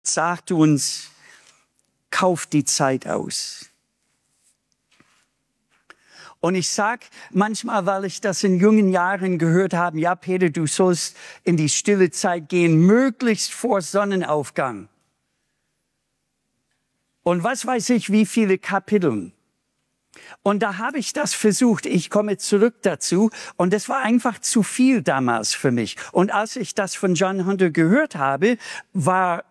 sagt uns, kauft die Zeit aus. Und ich sag manchmal, weil ich das in jungen Jahren gehört habe, ja Peter, du sollst in die stille Zeit gehen, möglichst vor Sonnenaufgang. Und was weiß ich, wie viele Kapitel. Und da habe ich das versucht. Ich komme zurück dazu. Und das war einfach zu viel damals für mich. Und als ich das von John Hunter gehört habe, war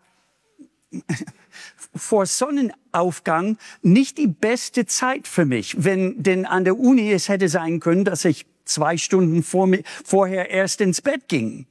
vor Sonnenaufgang nicht die beste Zeit für mich. Denn an der Uni es hätte sein können, dass ich 2 Stunden vorher erst ins Bett ging.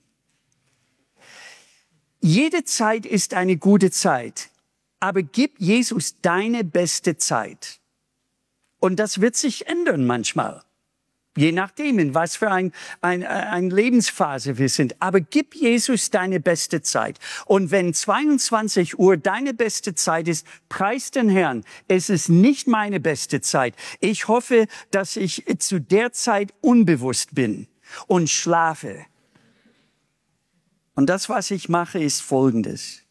Jede Zeit ist eine gute Zeit. Aber gib Jesus deine beste Zeit. Und das wird sich ändern manchmal. Je nachdem, in was für eine Lebensphase wir sind. Aber gib Jesus deine beste Zeit. Und wenn 22 Uhr deine beste Zeit ist, preis den Herrn. Es ist nicht meine beste Zeit. Ich hoffe, dass ich zu der Zeit unbewusst bin und schlafe. Und das, was ich mache, ist Folgendes.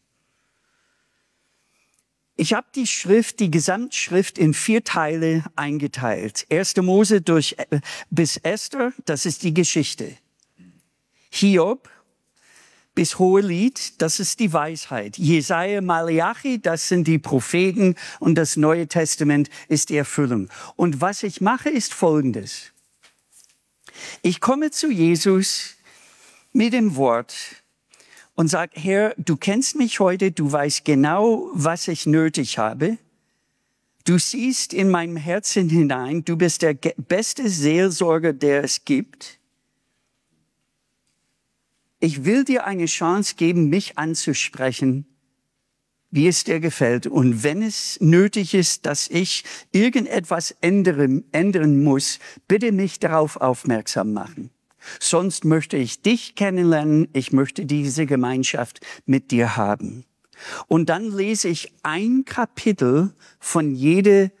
Ich habe die Gesamtschrift in 4 Teile eingeteilt. 1. Mose bis Esther, das ist die Geschichte. Hiob bis Hohelied, das ist die Weisheit. Jesaja, Malachi, das sind die Propheten und das Neue Testament ist die Erfüllung. Und was ich mache, ist Folgendes. Ich komme zu Jesus mit dem Wort und sag, Herr, du kennst mich heute, du weißt genau, was ich nötig habe. Du siehst in meinem Herzen hinein, du bist der beste Seelsorger, der es gibt. Ich will dir eine Chance geben, mich anzusprechen, wie es dir gefällt. Und wenn es nötig ist, dass ich irgendetwas ändern muss, bitte mich darauf aufmerksam machen. Sonst möchte ich dich kennenlernen, ich möchte diese Gemeinschaft mit dir haben. Und dann lese ich ein Kapitel von jedem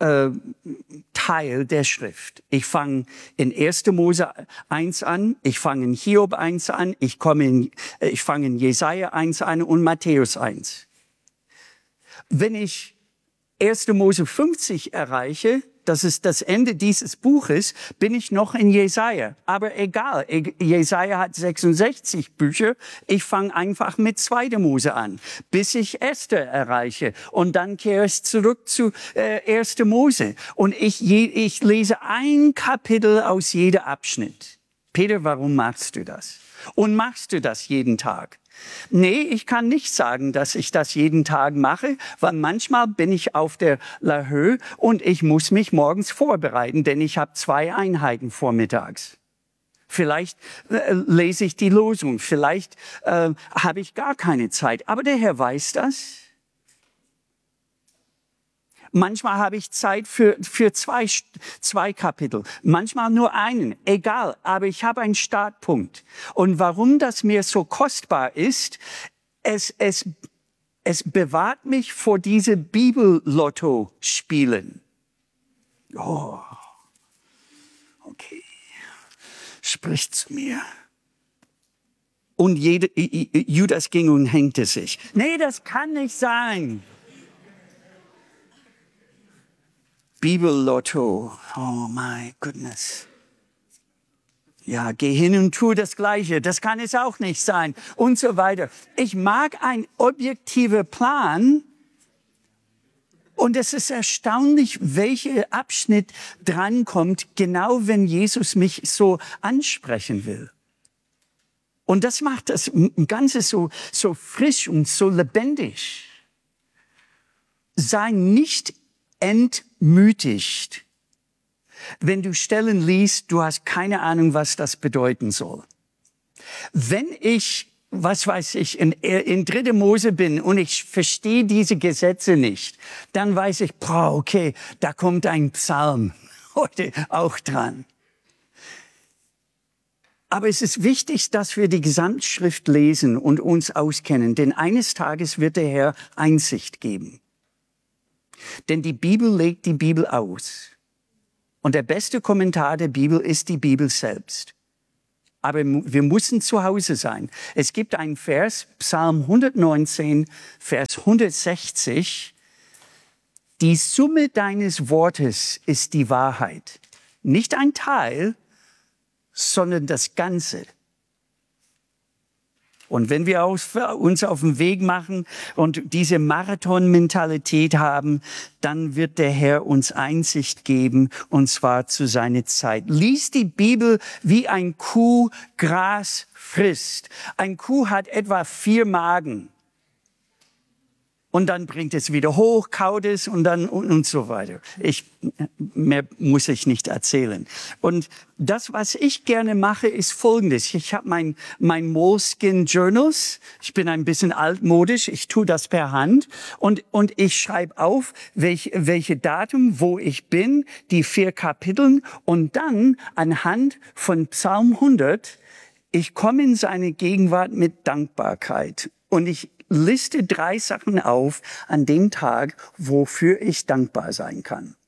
Teil der Schrift. Ich fange in 1. Mose 1 an, ich fange in Hiob 1 an, ich fange in Jesaja 1 an und Matthäus 1. Wenn ich 1. Mose 50 erreiche, das ist das Ende dieses Buches, bin ich noch in Jesaja. Aber egal, Jesaja hat 66 Bücher. Ich fange einfach mit 2. Mose an, bis ich Esther erreiche. Und dann kehre ich zurück zu 1. Mose. Und ich lese ein Kapitel aus jedem Abschnitt. Peter, warum machst du das? Und machst du das jeden Tag? Nee, ich kann nicht sagen, dass ich das jeden Tag mache, weil manchmal bin ich auf der La Höhe und ich muss mich morgens vorbereiten, denn ich habe 2 Einheiten vormittags. Vielleicht lese ich die Losung, vielleicht habe ich gar keine Zeit, aber der Herr weiß das. Manchmal habe ich Zeit für 2 Kapitel, manchmal nur einen, egal, aber ich habe einen Startpunkt. Und warum das mir so kostbar ist, es bewahrt mich vor diese Bibel-Lotto-Spielen. Oh, okay, sprich zu mir. Und Judas ging und hängte sich. Nee, das kann nicht sein. Bibel-Lotto, oh my goodness. Ja, geh hin und tu das Gleiche, das kann es auch nicht sein und so weiter. Ich mag einen objektiven Plan und es ist erstaunlich, welcher Abschnitt drankommt, genau wenn Jesus mich so ansprechen will. Und das macht das Ganze so frisch und so lebendig. Sei nicht entmütigt. Wenn du Stellen liest, du hast keine Ahnung, was das bedeuten soll. Wenn ich, was weiß ich, in 3. Mose bin und ich verstehe diese Gesetze nicht, dann weiß ich, okay, da kommt ein Psalm heute auch dran. Aber es ist wichtig, dass wir die Gesamtschrift lesen und uns auskennen, denn eines Tages wird der Herr Einsicht geben. Denn die Bibel legt die Bibel aus. Und der beste Kommentar der Bibel ist die Bibel selbst. aber wir müssen zu Hause sein. Es gibt einen Vers, Psalm 119, Vers 160. Die Summe deines Wortes ist die Wahrheit. Nicht ein Teil, sondern das Ganze. Und wenn wir uns auf den Weg machen und diese Marathon-Mentalität haben, dann wird der Herr uns Einsicht geben, und zwar zu seiner Zeit. Lies die Bibel, wie ein Kuh Gras frisst. Ein Kuh hat etwa 4 Magen. Und dann bringt es wieder hoch, kaut es und so weiter. Mehr muss ich nicht erzählen. Und das, was ich gerne mache, ist Folgendes. Ich habe mein Moleskine Journals. Ich bin ein bisschen altmodisch. Ich tue das per Hand. Und ich schreibe auf, welche Datum, wo ich bin, die 4 Kapiteln. Und dann anhand von Psalm 100, ich komme in seine Gegenwart mit Dankbarkeit. Und ich liste 3 Sachen auf an dem Tag, wofür ich dankbar sein kann.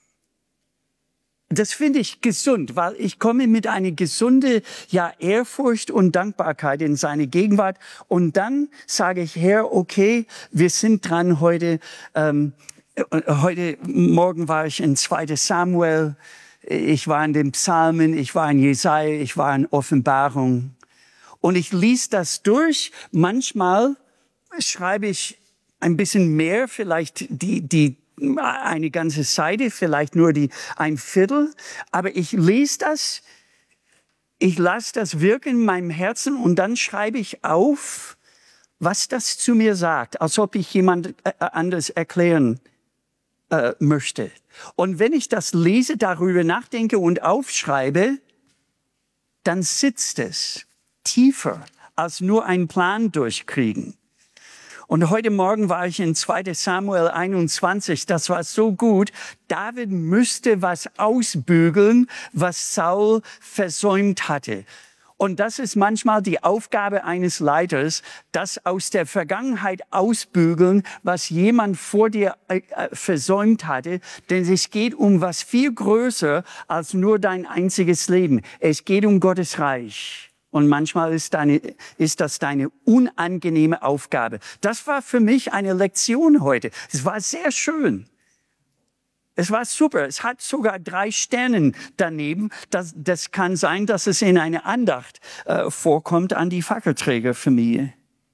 Das finde ich gesund, weil ich komme mit einer gesunden Ehrfurcht und Dankbarkeit in seine Gegenwart. Und dann sage ich, Herr, okay, wir sind dran heute. Heute Morgen war ich in 2. Samuel. Ich war in den Psalmen, ich war in Jesaja, ich war in Offenbarung. Und ich lese das durch. Manchmal schreibe ich ein bisschen mehr, vielleicht eine ganze Seite, vielleicht nur ein Viertel. Aber ich lese das, ich lasse das wirken in meinem Herzen und dann schreibe ich auf, was das zu mir sagt, als ob ich jemand anders erklären möchte. Und wenn ich das lese, darüber nachdenke und aufschreibe, dann sitzt es tiefer als nur einen Plan durchkriegen. Und heute Morgen war ich in 2. Samuel 21. Das war so gut. David müsste was ausbügeln, was Saul versäumt hatte. Und das ist manchmal die Aufgabe eines Leiters, das aus der Vergangenheit ausbügeln, was jemand vor dir versäumt hatte. Denn es geht um was viel größer als nur dein einziges Leben. Es geht um Gottes Reich. Und manchmal ist das deine unangenehme Aufgabe. Das war für mich eine Lektion heute. Es war sehr schön. Es war super. Es hat sogar 3 Sterne daneben. Das kann sein, dass es in einer Andacht vorkommt an die Fackelträgerfamilie.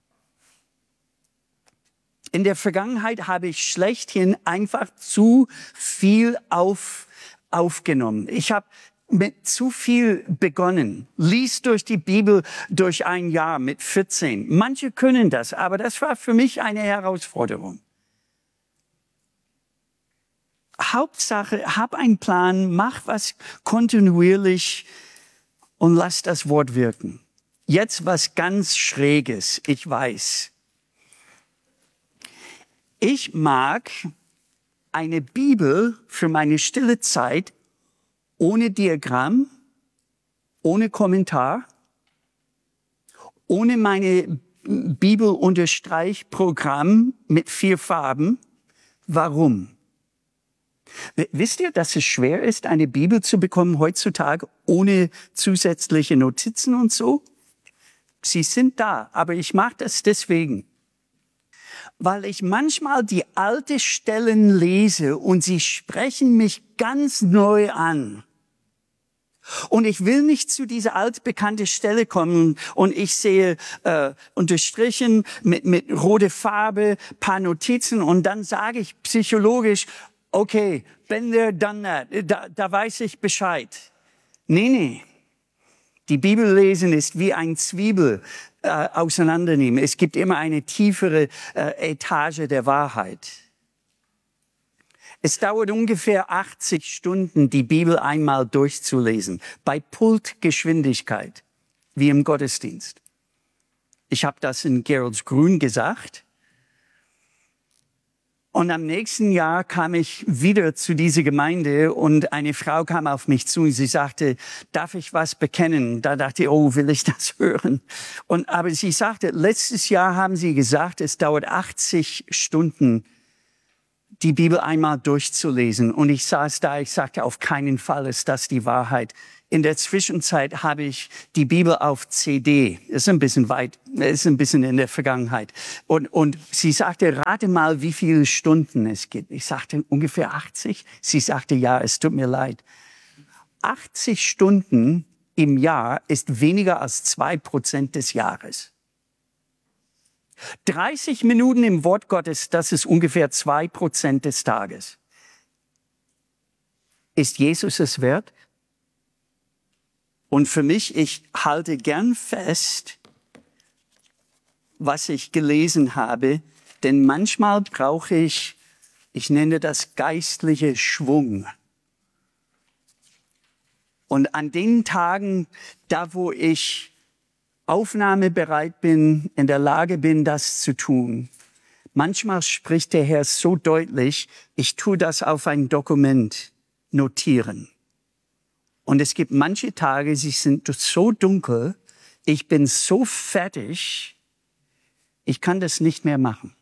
In der Vergangenheit habe ich schlechthin einfach zu viel aufgenommen. Ich habe mit zu viel begonnen. Lies durch die Bibel durch ein Jahr mit 14. Manche können das, aber das war für mich eine Herausforderung. Hauptsache, hab einen Plan, mach was kontinuierlich und lass das Wort wirken. Jetzt was ganz Schräges, ich weiß. Ich mag eine Bibel für meine stille Zeit ohne Diagramm, ohne Kommentar, ohne meine Bibelunterstreichprogramm mit 4 Farben. Warum? Wisst ihr, dass es schwer ist, eine Bibel zu bekommen heutzutage ohne zusätzliche Notizen und so? Sie sind da, aber ich mache das deswegen, weil ich manchmal die alten Stellen lese und sie sprechen mich ganz neu an. Und ich will nicht zu dieser altbekannten Stelle kommen und ich sehe unterstrichen mit roter Farbe, paar Notizen und dann sage ich psychologisch, okay, been there, done that, da weiß ich Bescheid. Nee. Die Bibel lesen ist wie ein Zwiebel auseinandernehmen. Es gibt immer eine tiefere Etage der Wahrheit. Es dauert ungefähr 80 Stunden, die Bibel einmal durchzulesen, bei Pultgeschwindigkeit, wie im Gottesdienst. Ich habe das in Geroldsgrün gesagt. Und am nächsten Jahr kam ich wieder zu dieser Gemeinde und eine Frau kam auf mich zu und sie sagte, darf ich was bekennen? Da dachte ich, oh, will ich das hören? Aber sie sagte, letztes Jahr haben Sie gesagt, es dauert 80 Stunden, die Bibel einmal durchzulesen. Und ich saß da, ich sagte, auf keinen Fall ist das die Wahrheit. In der Zwischenzeit habe ich die Bibel auf CD. Ist ein bisschen weit, ist ein bisschen in der Vergangenheit. Und sie sagte, rate mal, wie viele Stunden es gibt. Ich sagte, ungefähr 80. Sie sagte, ja, es tut mir leid. 80 Stunden im Jahr ist weniger als 2% des Jahres. 30 Minuten im Wort Gottes, das ist ungefähr 2% des Tages. Ist Jesus es wert? Und für mich, ich halte gern fest, was ich gelesen habe, denn manchmal brauche ich nenne das geistliche Schwung. Und an den Tagen, da wo ich aufnahmebereit bin, in der Lage bin, das zu tun, manchmal spricht der Herr so deutlich, ich tue das auf ein Dokument notieren. Und es gibt manche Tage, sie sind so dunkel, ich bin so fertig, ich kann das nicht mehr machen.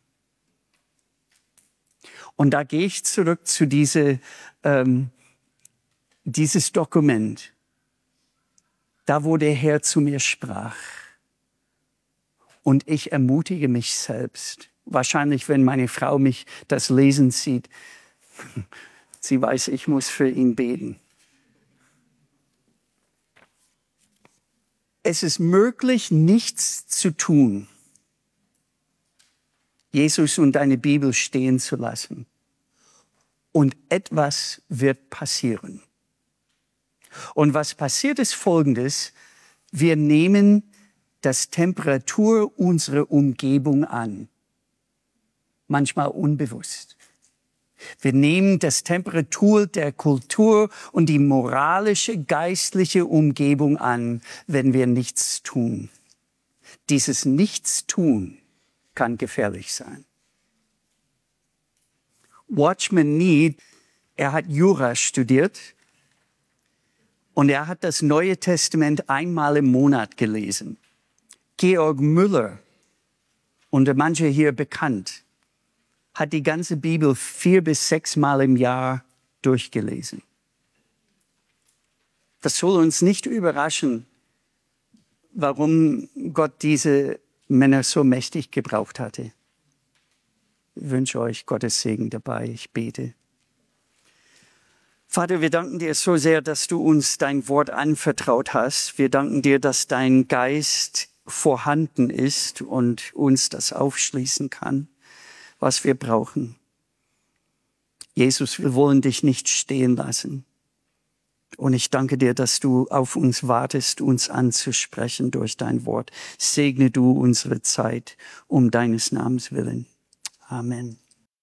Und da gehe ich zurück zu dieses Dokument, da wo der Herr zu mir sprach. Und ich ermutige mich selbst. Wahrscheinlich, wenn meine Frau mich das lesen sieht, sie weiß, ich muss für ihn beten. Es ist möglich, nichts zu tun, Jesus und deine Bibel stehen zu lassen. Und etwas wird passieren. Und was passiert ist Folgendes: Wir nehmen das Temperatur unserer Umgebung an. Manchmal unbewusst. Wir nehmen das Temperatur der Kultur und die moralische, geistliche Umgebung an, wenn wir nichts tun. Dieses Nichtstun kann gefährlich sein. Watchman Nee, er hat Jura studiert und er hat das Neue Testament einmal im Monat gelesen. Georg Müller, unter manche hier bekannt, hat die ganze Bibel 4 bis 6 Mal im Jahr durchgelesen. Das soll uns nicht überraschen, warum Gott diese Männer so mächtig gebraucht hatte. Ich wünsche euch Gottes Segen dabei. Ich bete. Vater, wir danken dir so sehr, dass du uns dein Wort anvertraut hast. Wir danken dir, dass dein Geist vorhanden ist und uns das aufschließen kann, was wir brauchen. Jesus, wir wollen dich nicht stehen lassen. Und ich danke dir, dass du auf uns wartest, uns anzusprechen durch dein Wort. Segne du unsere Zeit um deines Namens willen. Amen.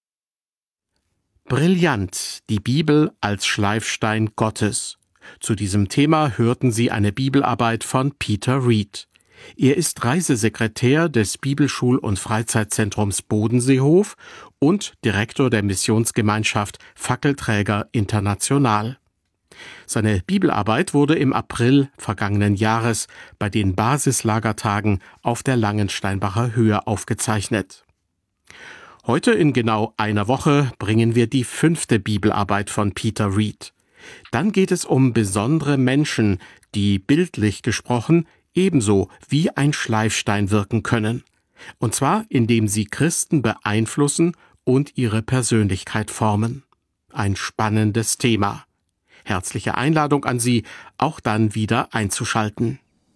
Brillant, die Bibel als Schleifstein Gottes. Zu diesem Thema hörten Sie eine Bibelarbeit von Peter Reed. Er ist Reisesekretär des Bibelschul- und Freizeitzentrums Bodenseehof und Direktor der Missionsgemeinschaft Fackelträger International. Seine Bibelarbeit wurde im April vergangenen Jahres bei den Basislagertagen auf der Langensteinbacher Höhe aufgezeichnet. Heute in genau einer Woche bringen wir die 5. Bibelarbeit von Peter Reed. Dann geht es um besondere Menschen, die bildlich gesprochen ebenso wie ein Schleifstein wirken können. Und zwar, indem sie Christen beeinflussen und ihre Persönlichkeit formen. Ein spannendes Thema. Herzliche Einladung an Sie, auch dann wieder einzuschalten.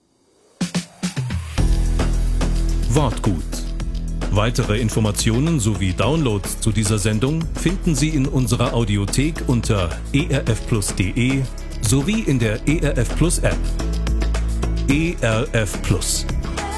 Wortgut. Weitere Informationen sowie Downloads zu dieser Sendung finden Sie in unserer Audiothek unter erfplus.de sowie in der ERF Plus App. ERF Plus.